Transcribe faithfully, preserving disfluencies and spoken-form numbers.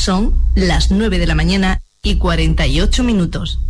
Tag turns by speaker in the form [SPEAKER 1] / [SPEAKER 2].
[SPEAKER 1] Son las nueve de la mañana y cuarenta y ocho minutos.